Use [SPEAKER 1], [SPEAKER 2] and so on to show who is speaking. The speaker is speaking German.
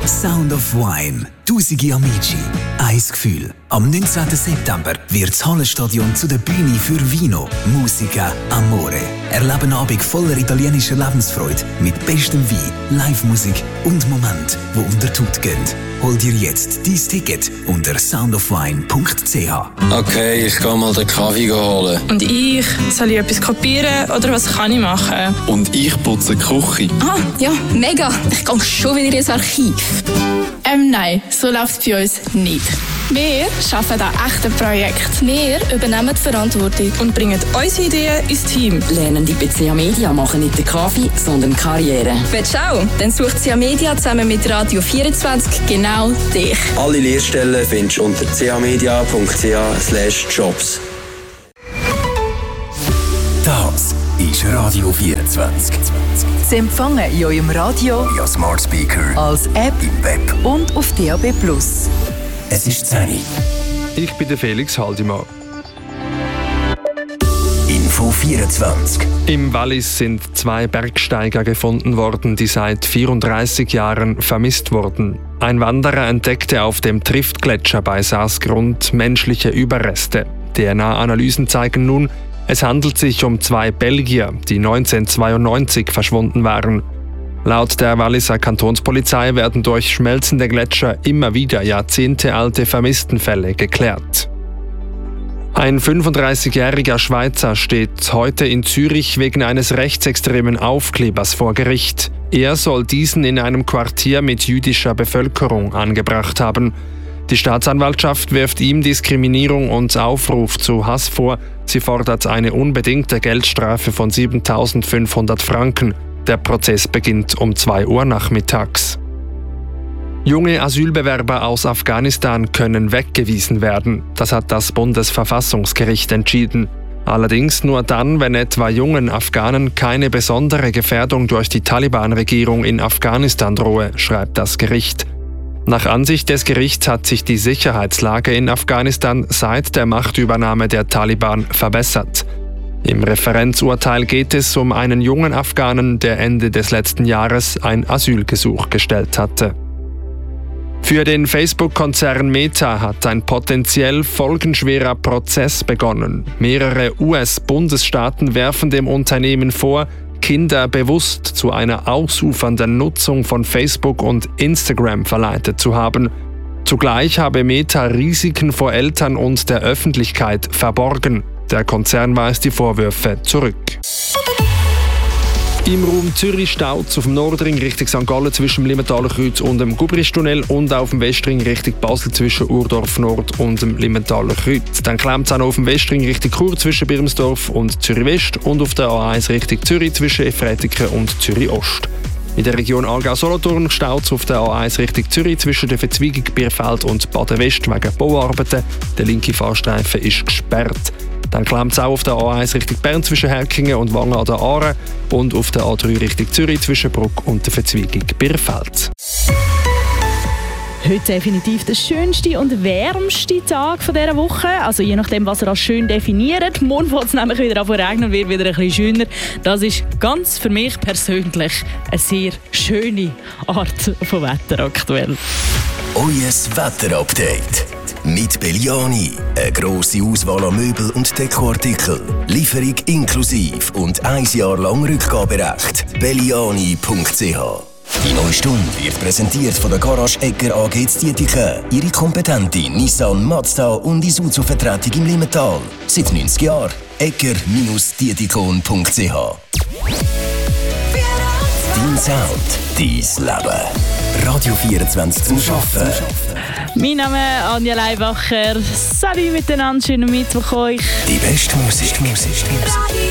[SPEAKER 1] Sound of Wine. Tausende Amici. Ein Gefühl. Am 19. September wird das Hallenstadion zu der Bühne für Vino, Musica, Amore. Erlebe einen Abend voller italienischer Lebensfreude mit bestem Wein, Live-Musik und Momenten, die unter die Haut gehen. Hol dir jetzt dein Ticket unter soundofwine.ch.
[SPEAKER 2] Okay, ich gehe mal den Kaffee holen.
[SPEAKER 3] Und ich? Soll ich etwas kopieren oder was kann ich machen?
[SPEAKER 2] Und ich putze die Küche.
[SPEAKER 4] Ah, ja, mega. Ich gehe schon wieder ins Archiv.
[SPEAKER 3] Nein, so läuft es bei uns nicht. Wir arbeiten an echten Projekten.
[SPEAKER 4] Wir übernehmen die Verantwortung
[SPEAKER 3] Und bringen unsere Ideen ins Team.
[SPEAKER 5] Lernen die bei CA Media machen nicht den Kaffee, sondern Karriere.
[SPEAKER 4] Willst du auch? Dann sucht CA Media zusammen mit Radio 24 genau dich.
[SPEAKER 6] Alle Lehrstellen findest du unter camedia.ch/jobs.
[SPEAKER 1] Das ist Radio 24.
[SPEAKER 7] Sie empfangen in eurem Radio,
[SPEAKER 1] via Smart Speaker,
[SPEAKER 7] als App
[SPEAKER 1] im Web
[SPEAKER 7] und auf DAB+.
[SPEAKER 1] Es ist 10 Uhr.
[SPEAKER 8] Ich bin der Felix Haldimann.
[SPEAKER 1] Info 24.
[SPEAKER 8] Im Wallis sind 2 Bergsteiger gefunden worden, die seit 34 Jahren vermisst wurden. Ein Wanderer entdeckte auf dem Triftgletscher bei Saasgrund menschliche Überreste. DNA-Analysen zeigen nun, es handelt sich um 2 Belgier, die 1992 verschwunden waren. Laut der Walliser Kantonspolizei werden durch schmelzende Gletscher immer wieder jahrzehntealte Vermisstenfälle geklärt. Ein 35-jähriger Schweizer steht heute in Zürich wegen eines rechtsextremen Aufklebers vor Gericht. Er soll diesen in einem Quartier mit jüdischer Bevölkerung angebracht haben. Die Staatsanwaltschaft wirft ihm Diskriminierung und Aufruf zu Hass vor. Sie fordert eine unbedingte Geldstrafe von 7.500 Franken. Der Prozess beginnt um 2 Uhr nachmittags. Junge Asylbewerber aus Afghanistan können weggewiesen werden. Das hat das Bundesverfassungsgericht entschieden. Allerdings nur dann, wenn etwa jungen Afghanen keine besondere Gefährdung durch die Taliban-Regierung in Afghanistan drohe, schreibt das Gericht. Nach Ansicht des Gerichts hat sich die Sicherheitslage in Afghanistan seit der Machtübernahme der Taliban verbessert. Im Referenzurteil geht es um einen jungen Afghanen, der Ende des letzten Jahres ein Asylgesuch gestellt hatte. Für den Facebook-Konzern Meta hat ein potenziell folgenschwerer Prozess begonnen. Mehrere US-Bundesstaaten werfen dem Unternehmen vor, Kinder bewusst zu einer ausufernden Nutzung von Facebook und Instagram verleitet zu haben. Zugleich habe Meta Risiken vor Eltern und der Öffentlichkeit verborgen. Der Konzern weist die Vorwürfe zurück. Im Raum Zürich staut es auf dem Nordring Richtung St. Gallen zwischen dem Limmentaler Kreuz und dem Gubristunnel und auf dem Westring Richtung Basel zwischen Urdorf Nord und dem Limmentaler Kreuz. Dann klemmt es auch noch auf dem Westring Richtung Chur zwischen Birmsdorf und Zürich West und auf der A1 Richtung Zürich zwischen Efretiken und Zürich Ost. In der Region Aargau-Solothurn staut es auf der A1 Richtung Zürich zwischen der Verzweigung Bierfeld und Baden West wegen Bauarbeiten. Der linke Fahrstreifen ist gesperrt. Dann klemmt es auch auf der A1 Richtung Bern zwischen Herkingen und Wangen an der Aare und auf der A3 Richtung Zürich zwischen Bruck und der Verzweigung Bierfeld.
[SPEAKER 9] Heute definitiv der schönste und wärmste Tag dieser Woche. Also je nachdem, was ihr als schön definiert. Morgen wird es nämlich wieder regnen und wird wieder ein bisschen schöner. Das ist ganz für mich persönlich eine sehr schöne Art von Wetter aktuell.
[SPEAKER 1] Euer Wetterupdate. Mit Belliani. Eine grosse Auswahl an Möbel und Dekoartikeln. Lieferung inklusiv und 1 Jahr lang Rückgaberecht. Belliani.ch. Die neue Stunde wird präsentiert von der Garage Egger AG Dietiken. Ihre kompetente Nissan, Mazda und Isuzu-Vertretung im Limmental. Seit 90 Jahren. Egger-dietikon.ch. Dein Sound, dein Leben. Radio 24 zum Arbeiten.
[SPEAKER 9] Mein Name ist Anja Leibacher. Salut miteinander, schönen Mittwoch euch.
[SPEAKER 1] Die beste Musik.